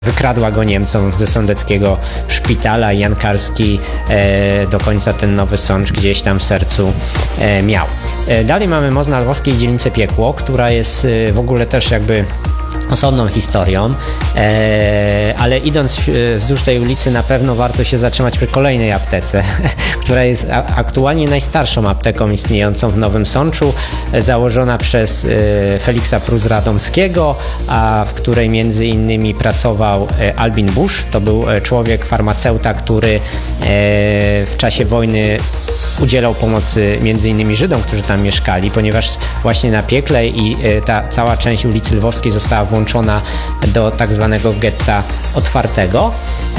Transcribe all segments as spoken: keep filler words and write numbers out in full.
Wykradła go Niemcom ze sądeckiego szpitala i Jan Karski e, do końca ten Nowy Sącz gdzieś tam w sercu e, miał. E, dalej mamy most na Lwowskiej dzielnicę Piekło, która jest e, w ogóle też jakby osobną historią, e, ale idąc wzdłuż tej ulicy na pewno warto się zatrzymać przy kolejnej aptece, która jest a, aktualnie najstarszą apteką istniejącą w Nowym Sączu, e, założona przez e, Feliksa Prus-Radomskiego, a w której między innymi pracował e, Albin Busch. To był e, człowiek, farmaceuta, który e, w czasie wojny udzielał pomocy między innymi Żydom, którzy tam mieszkali, ponieważ właśnie na Piekle i ta cała część ulicy Lwowskiej została włączona do tak zwanego getta otwartego.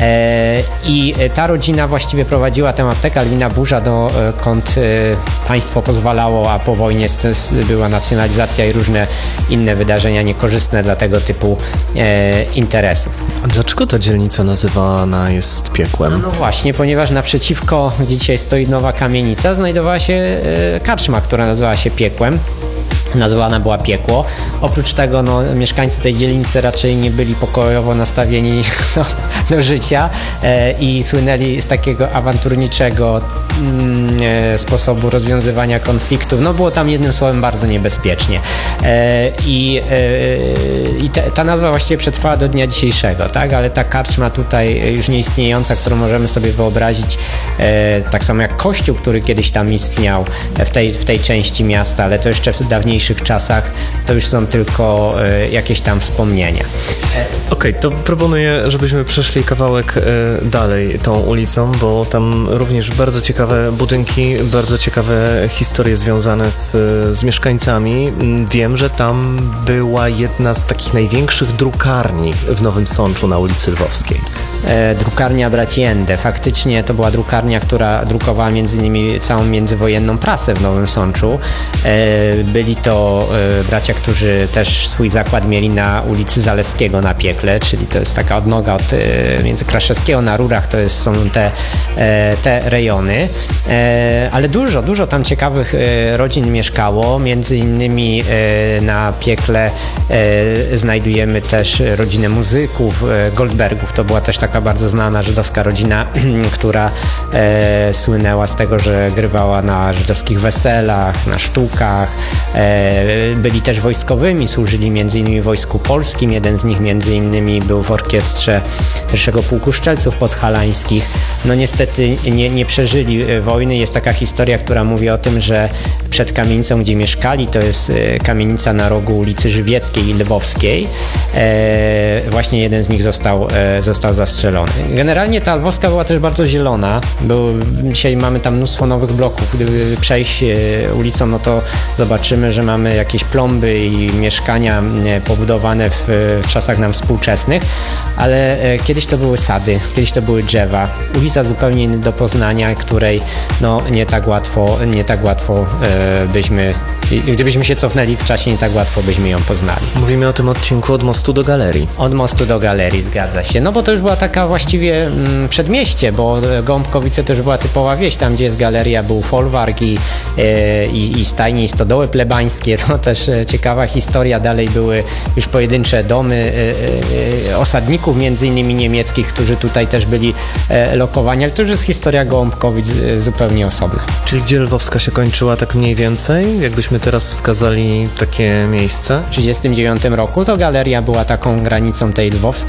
I ta rodzina właściwie prowadziła tę aptekę Albina Buscha, dokąd państwo pozwalało, a po wojnie była nacjonalizacja i różne inne wydarzenia niekorzystne dla tego typu interesów. A dlaczego ta dzielnica nazywana jest Piekłem? No, no właśnie, ponieważ naprzeciwko, gdzie dzisiaj stoi nowa kamienica, znajdowała się karczma, która nazywała się Piekłem. Nazwana była Piekło. Oprócz tego no, mieszkańcy tej dzielnicy raczej nie byli pokojowo nastawieni no, do życia e, i słynęli z takiego awanturniczego mm, e, sposobu rozwiązywania konfliktów. No było tam jednym słowem bardzo niebezpiecznie. E, I e, i te, ta nazwa właściwie przetrwała do dnia dzisiejszego, tak? Ale ta karczma tutaj już nieistniejąca, którą możemy sobie wyobrazić, e, tak samo jak kościół, który kiedyś tam istniał w tej, w tej części miasta, ale to jeszcze w dawniejszych czasach, to już są tylko e, jakieś tam wspomnienia. Okej, okay, to proponuję, żebyśmy przeszli kawałek e, dalej tą ulicą, bo tam również bardzo ciekawe budynki, bardzo ciekawe historie związane z, z mieszkańcami. Wiem, że tam była jedna z takich największych drukarni w Nowym Sączu na ulicy Lwowskiej. E, drukarnia Braci Ende. Faktycznie to była drukarnia, która drukowała między innymi całą międzywojenną prasę w Nowym Sączu. E, byli to e, bracia, którzy też swój zakład mieli na ulicy Zalewskiego na Piekle, czyli to jest taka odnoga od e, między Kraszewskiego na Rurach, to jest, są te, e, te rejony. E, ale dużo, dużo tam ciekawych e, rodzin mieszkało. Między innymi e, na Piekle e, znajdujemy też rodzinę muzyków, e, Goldbergów. To była też taka bardzo znana żydowska rodzina, która e, słynęła z tego, że grywała na żydowskich weselach, na sztukach. E, byli też wojskowymi, służyli między innymi w Wojsku Polskim. Jeden z nich między innymi był w orkiestrze pierwszego Pułku Strzelców Podhalańskich. No niestety nie, nie przeżyli wojny. Jest taka historia, która mówi o tym, że przed kamienicą, gdzie mieszkali, to jest kamienica na rogu ulicy Żywieckiej i Lwowskiej. E, właśnie jeden z nich został, e, został zastrzelony. Generalnie ta Lwowska była też bardzo zielona. Był, dzisiaj mamy tam mnóstwo nowych bloków. Gdyby przejść e, ulicą, no to zobaczymy, że mamy jakieś plomby i mieszkania e, pobudowane w, w czasach nam współczesnych, ale e, kiedyś to były sady, kiedyś to były drzewa. Ulica zupełnie nie do poznania, której no, nie tak łatwo, nie tak łatwo e, byśmy, gdybyśmy się cofnęli w czasie, nie tak łatwo byśmy ją poznali. Mówimy o tym odcinku od mostu do galerii. Od mostu do galerii, zgadza się. No bo to już była taka właściwie mm, przedmieście, bo Gołąbkowice to już była typowa wieś, tam gdzie jest galeria, był folwark i, e, i, i stajnie, i stodoły plebańskie. To też e, ciekawa historia. Dalej były już pojedyncze domy e, e, osadników, między innymi niemieckich, którzy tutaj też byli e, lokowani, ale to już jest historia Gołąbkowic e, zupełnie osobna. Czyli gdzie Lwowska się kończyła tak mniej więcej? Jakbyśmy teraz wskazali takie miejsce? W tysiąc dziewięćset trzydziestym dziewiątym roku to galeria była taką granicą tej lwowskiej.